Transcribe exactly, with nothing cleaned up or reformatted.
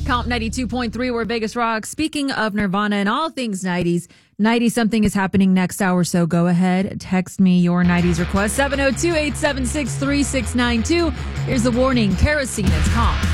Comp ninety-two point three, where Vegas rocks. Speaking of Nirvana and all things nineties, ninety something is happening next hour, so go ahead, text me your nineties request, seven oh two, eight seven six, three six nine two. Here's the warning, kerosene is Comp.